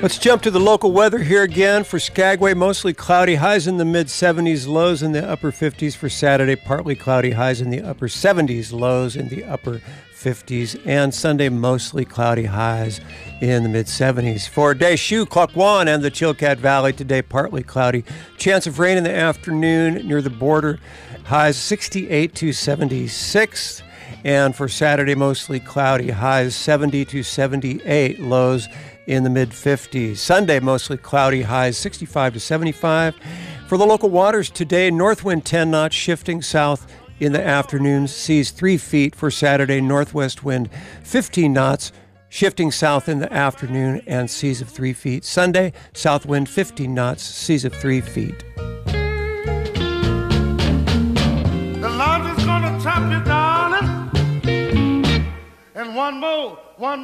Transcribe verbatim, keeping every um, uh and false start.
Let's jump to the local weather here again for Skagway. Mostly cloudy, highs in the mid seventies, lows in the upper fifties for Saturday. Partly cloudy, highs in the upper seventies, lows in the upper fifties. And Sunday, mostly cloudy, highs in the mid seventies. For Deschutes, Klukwan, and the Chilkat Valley today, partly cloudy. Chance of rain in the afternoon near the border. Highs sixty-eight to seventy-six. And for Saturday, mostly cloudy, highs seventy to seventy-eight, lows in the mid fifties. Sunday, mostly cloudy, highs sixty-five to seventy-five. For the local waters today, north wind ten knots, shifting south in the afternoon, seas three feet. For Saturday, northwest wind fifteen knots, shifting south in the afternoon, and seas of three feet. Sunday, south wind fifteen knots, seas of three feet. The Lord is gonna chop you, darling, and one more, one